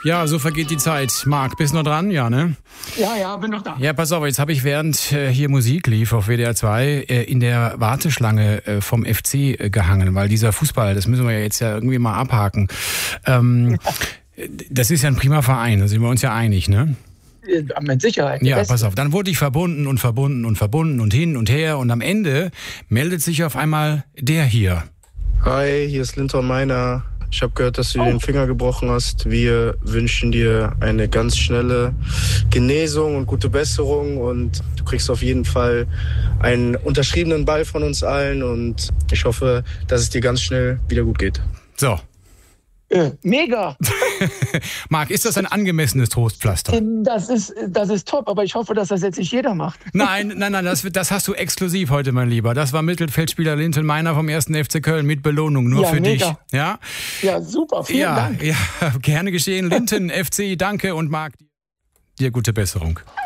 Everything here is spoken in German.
Ja, so vergeht die Zeit. Marc, bist du noch dran? Ja, ne? Ja, bin noch da. Ja, pass auf, jetzt habe ich während hier Musik lief auf WDR 2 in der Warteschlange vom FC gehangen, weil dieser Fußball, das müssen wir ja jetzt ja irgendwie mal abhaken. Das ist ja ein prima Verein, da sind wir uns ja einig, ne? Mit Sicherheit. Ja, pass auf, dann wurde ich verbunden und hin und her und am Ende meldet sich auf einmal der hier. Hi, hier ist Linton Meiner. Ich habe gehört, dass du dir den Finger gebrochen hast. Wir wünschen dir eine ganz schnelle Genesung und gute Besserung. Und du kriegst auf jeden Fall einen unterschriebenen Ball von uns allen. Und ich hoffe, dass es dir ganz schnell wieder gut geht. So. Mega! Marc, ist das ein angemessenes Trostpflaster? Das ist top, aber ich hoffe, dass das jetzt nicht jeder macht. Nein, das hast du exklusiv heute, mein Lieber. Das war Mittelfeldspieler Linton Meiner vom 1. FC Köln mit Belohnung, nur für mega. dich. Ja? Ja, super, vielen Dank. Ja, gerne geschehen. Linton FC, danke und Marc, dir gute Besserung.